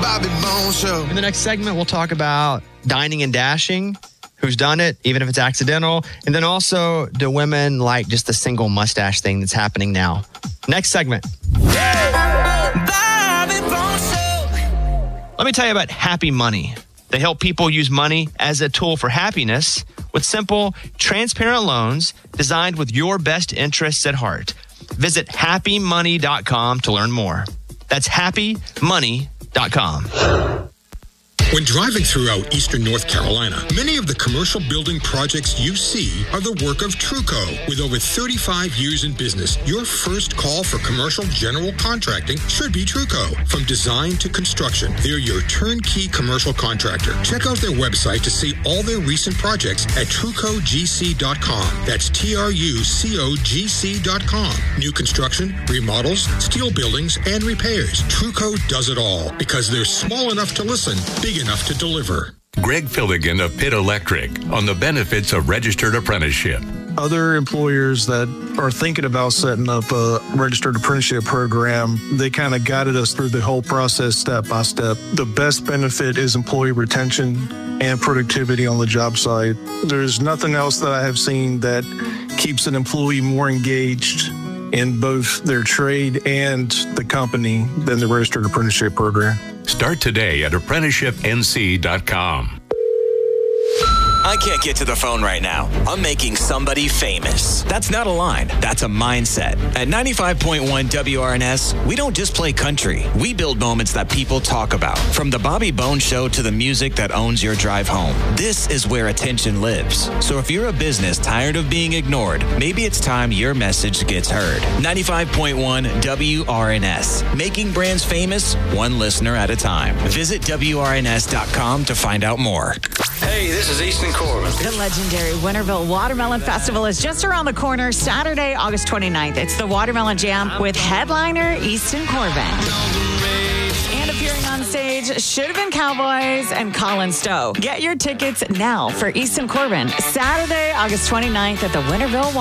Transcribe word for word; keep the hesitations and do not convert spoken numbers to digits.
Bobby Bones Show. In the next segment, we'll talk about dining and dashing, who's done it, even if it's accidental. And then also, do women like just the single mustache thing that's happening now? Next segment. Bobby Bones Show. Let me tell you about Happy Money. They help people use money as a tool for happiness with simple, transparent loans designed with your best interests at heart. Visit happy money dot com to learn more. That's happy money dot com. When driving throughout eastern North Carolina, many of the commercial building projects you see are the work of Truco. With over thirty-five years in business, your first call for commercial general contracting should be Truco. From design to construction, they're your turnkey commercial contractor. Check out their website to see all their recent projects at truco g c dot com. That's T R U C O G C dot com. New construction, remodels, steel buildings, and repairs. Truco does it all because they're small enough to listen, big enough to deliver. Greg Filligan of Pitt Electric on the benefits of registered apprenticeship. Other employers that are thinking about setting up a registered apprenticeship program, they kind of guided us through the whole process step by step. The best benefit is employee retention and productivity on the job site. There's nothing else that I have seen that keeps an employee more engaged in both their trade and the company than the registered apprenticeship program. Start today at apprenticeship n c dot com. I can't get to the phone right now. I'm making somebody famous. That's not a line. That's a mindset. At ninety-five point one W R N S, we don't just play country. We build moments that people talk about. From the Bobby Bones Show to the music that owns your drive home. This is where attention lives. So if you're a business tired of being ignored, maybe it's time your message gets heard. ninety-five point one W R N S. Making brands famous, one listener at a time. Visit W R N S dot com to find out more. Hey, this is Easton Corbin. The legendary Winterville Watermelon Festival is just around the corner, Saturday, August twenty-ninth. It's the Watermelon Jam with headliner Easton Corbin. And appearing on stage should have been Cowboys and Colin Stowe. Get your tickets now for Easton Corbin, Saturday, August twenty-ninth at the Winterville